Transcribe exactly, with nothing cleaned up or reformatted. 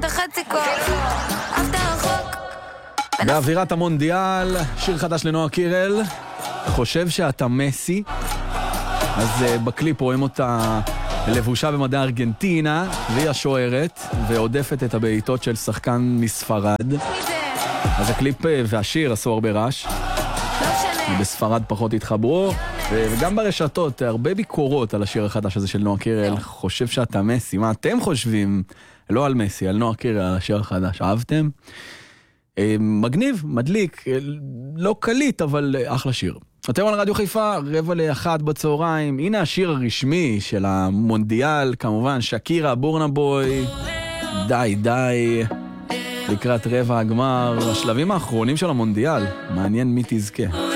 חצי כוח, אף תרחוק. באווירת המונדיאל, שיר חדש לנועה קירל, חושב שאתה מסי. אז uh, בקליפ רואים אותה לבושה במדי ארגנטינה, והיא השוערת, ועודפת את הבעיטות של שחקן מספרד. אז הקליפ והשיר עשו הרבה רעש. בספרד פחות התחברו, וגם ברשתות הרבה ביקורות על השיר החדש הזה של נועה קירל. חושב שאתה מסי. מה אתם חושבים? לא על מסי, על נועה קירל, על השיר החדש. אהבתם? מגניב, מדליק, לא קליט, אבל אחלה שיר. אתם על רדיו חיפה, רבע לאחת בצהריים. הנה השיר הרשמי של המונדיאל, כמובן שקירה, בורנה בוי. די, די. לקראת רבע הגמר, השלבים האחרונים של המונדיאל. מעניין מי תזכה.